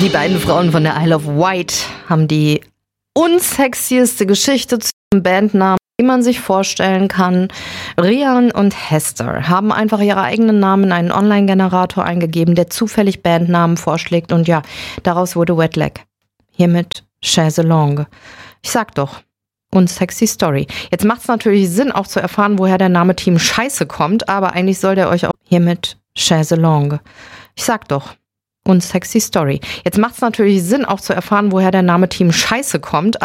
Die beiden Frauen von der Isle of Wight haben die unsexieste Geschichte zum Bandnamen, die man sich vorstellen kann. Rian und Hester haben einfach ihre eigenen Namen in einen Online-Generator eingegeben, der zufällig Bandnamen vorschlägt, und ja, daraus wurde Wet Leg. Hiermit Chaise Longue. Ich sag doch, unsexy Story. Jetzt macht es natürlich Sinn, auch zu erfahren, woher der Name Team Scheiße kommt, aber eigentlich soll der euch auch hiermit Chaise Longue. Ich sag doch, unsexy Story. Jetzt macht es natürlich Sinn, auch zu erfahren, woher der Name Team Scheiße kommt.